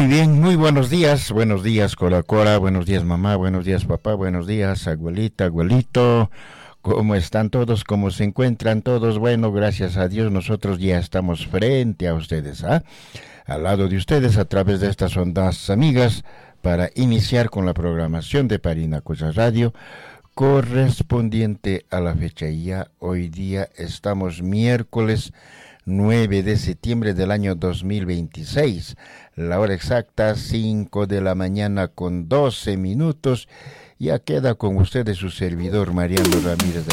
bien, muy buenos días Cora Cora, buenos días mamá, buenos días papá, buenos días abuelita, abuelito, ¿cómo están todos? ¿Cómo se encuentran todos? Bueno, gracias a Dios nosotros ya estamos frente a ustedes, al lado de ustedes a través de estas ondas amigas para iniciar con la programación de Parinacocha Radio correspondiente a la fecha. Ya hoy día estamos miércoles 9 de septiembre del año 2026. La hora exacta 5 de la mañana con 12 minutos. Ya queda con ustedes su servidor Mariano Ramírez de